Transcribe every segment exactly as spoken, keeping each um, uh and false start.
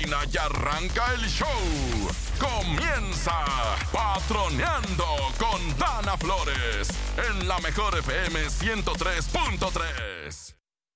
cabina y arranca el show. Comienza Patroneando con Dana Flores en la mejor F M ciento tres punto tres.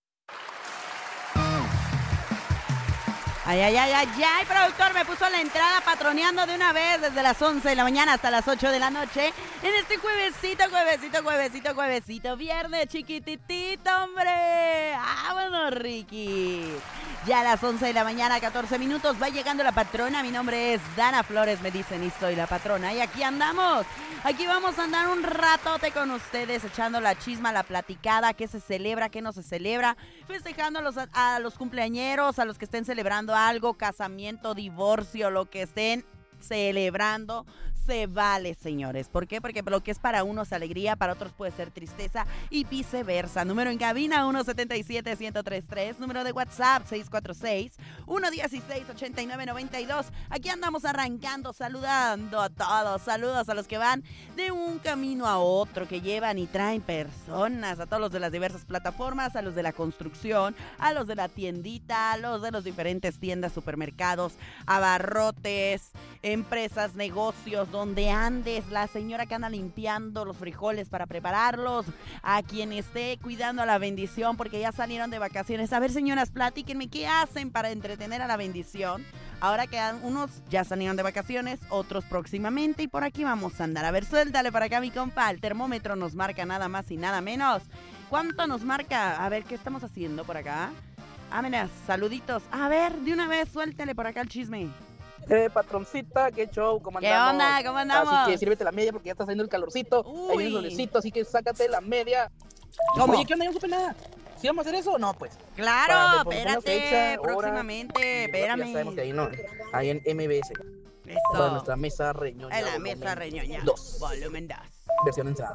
Ay, ay, ay, ay, ay, productor, me puso la entrada patroneando de una vez desde las once de la mañana hasta las ocho de la noche en este juevesito, juevesito, juevesito, juevesito, viernes chiquititito, hombre. ¡Vámonos, Ricky! Ya a las once de la mañana, catorce minutos, va llegando la patrona. Mi nombre es Dana Flores, me dicen, y soy la patrona. Y aquí andamos. Aquí vamos a andar un ratote con ustedes, echando la chisma, la platicada, qué se celebra, qué no se celebra, festejando a los, a los cumpleañeros, a los que estén celebrando algo, casamiento, divorcio, lo que estén celebrando, se vale, señores. ¿Por qué? Porque lo que es para unos alegría, para otros puede ser tristeza y viceversa. Número en cabina uno siete siete, uno cero tres tres, número de WhatsApp seis cuatro seis, uno uno seis, ocho nueve nueve dos. Aquí andamos arrancando, saludando a todos. Saludos a los que van de un camino a otro, que llevan y traen personas, a todos los de las diversas plataformas, a los de la construcción, a los de la tiendita, a los de los diferentes tiendas, supermercados, abarrotes, empresas, negocios, donde andes, la señora que anda limpiando los frijoles para prepararlos, a quien esté cuidando a la bendición porque ya salieron de vacaciones. A ver, señoras, platíquenme, ¿qué hacen para entretener a la bendición? Ahora que unos ya salieron de vacaciones, otros próximamente, y por aquí vamos a andar. A ver, suéltale para acá, mi compa. El termómetro nos marca nada más y nada menos. ¿Cuánto nos marca? A ver, ¿qué estamos haciendo por acá? Ah, mira, saluditos. A ver, de una vez, suéltale por acá el chisme. Eh, patroncita, qué show, ¿cómo andamos? ¿Qué onda? ¿Cómo andamos? Así que sírvete la media porque ya está saliendo el calorcito. Uy. Ahí viene el solecito, así que sácate la media. ¿Cómo? Oye, ¿qué onda? Yo no supe nada. ¿Sí vamos a hacer eso o no? Pues. Claro, Para, pues, espérate, fecha, hora, próximamente, espérame. Ya sabemos que ahí, no, ahí en M B S. Eso. Para nuestra mesa reñoña. En la mesa reñoña. Dos. Volumen dos. Versión entrada.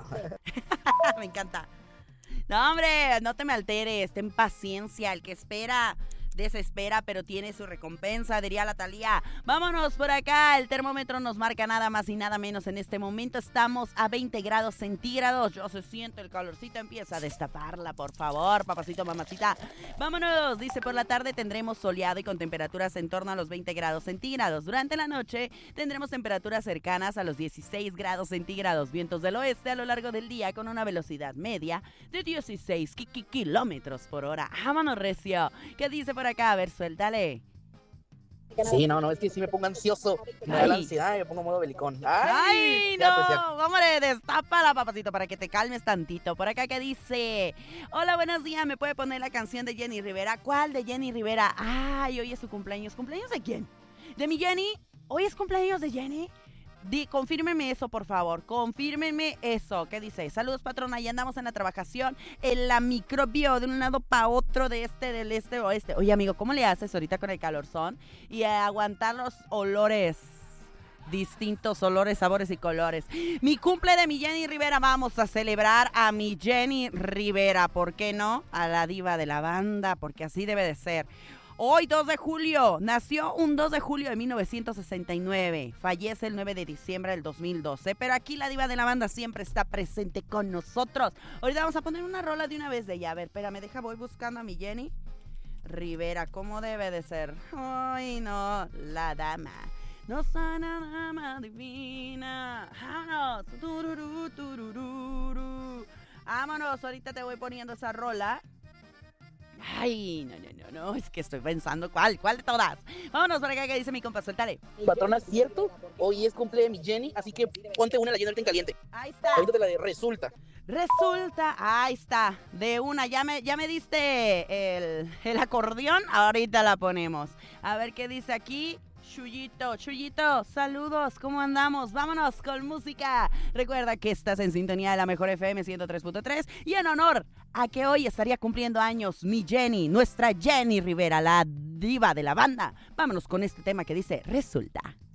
Me encanta. No, hombre, no te me alteres, ten paciencia. El que espera desespera, pero tiene su recompensa, diría la Thalía. Vámonos por acá, el termómetro nos marca nada más y nada menos. En este momento estamos a veinte grados centígrados. Yo se siente el calorcito, empieza a destaparla, por favor, papacito, mamacita. Vámonos, dice, por la tarde tendremos soleado y con temperaturas en torno a los veinte grados centígrados. Durante la noche tendremos temperaturas cercanas a los dieciséis grados centígrados. Vientos del oeste a lo largo del día con una velocidad media de dieciséis kilómetros por hora. Vámonos, recio. ¿Qué dice por acá? A ver, suéltale. Sí, no, no, es que sí me pongo ansioso. Me da la ansiedad y me pongo modo belicón. ¡Ay! ¡Ay, ya, no! pues, ya. Hombre, destápala, papacito, para que te calmes tantito. Por acá que dice: hola, buenos días, ¿me puede poner la canción de Jenny Rivera? ¿Cuál de Jenny Rivera? Ay, hoy es su cumpleaños. ¿Cumpleaños de quién? ¿De mi Jenny? ¿Hoy es cumpleaños de Jenny? Di, confírmeme eso, por favor. Confírmeme eso. ¿Qué dice? Saludos, patrona. Ya andamos en la trabajación, en la microbio, de un lado para otro, de este, del este, oeste. Oye, amigo, ¿cómo le haces ahorita con el calorzón? Y a aguantar los olores, distintos olores, sabores y colores. Mi cumple de mi Jenny Rivera. Vamos a celebrar a mi Jenny Rivera. ¿Por qué no? A la diva de la banda, porque así debe de ser. Hoy, dos de julio, nació un dos de julio de mil novecientos sesenta y nueve, fallece el nueve de diciembre del dos mil doce, pero aquí la diva de la banda siempre está presente con nosotros. Ahorita vamos a poner una rola de una vez de ella. A ver, espérame, deja, voy buscando a mi Jenny Rivera, ¿cómo debe de ser? Ay, no, la dama. No sana dama divina. Vámonos. Tururú, tururú. Vámonos, ahorita te voy poniendo esa rola. Ay, no, no, no, no, es que estoy pensando cuál, cuál de todas. Vámonos para acá, que dice mi compa, suéltale. Patrona, ¿cierto? Hoy es cumple de mi Jenny, así que ponte una leyenda ahorita en caliente. Ahí está. Ahorita te la de resulta. Resulta, ahí está, de una, ya me, ya me diste el, el acordeón, ahorita la ponemos. A ver qué dice aquí. Chuyito, Chuyito, saludos, ¿cómo andamos? Vámonos con música. Recuerda que estás en sintonía de la mejor F M ciento tres punto tres y en honor a que hoy estaría cumpliendo años mi Jenny, nuestra Jenny Rivera, la diva de la banda. Vámonos con este tema que dice Resulta.